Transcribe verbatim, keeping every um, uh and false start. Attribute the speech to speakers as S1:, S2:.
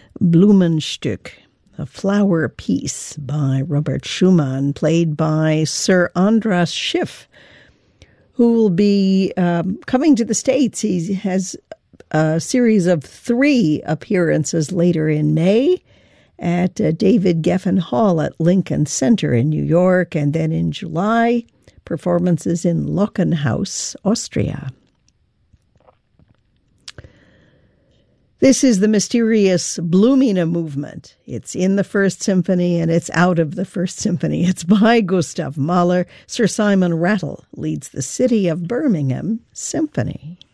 S1: Blumenstück, a flower piece by Robert Schumann, played by Sir Andras Schiff, who will be um, coming to the States. He has a series of three appearances later in May at uh, David Geffen Hall at Lincoln Center in New York, and then in July, performances in Lockenhaus, Austria. This is the mysterious Blumina movement. It's in the First Symphony and it's out of the First Symphony. It's by Gustav Mahler. Sir Simon Rattle leads the City of Birmingham Symphony.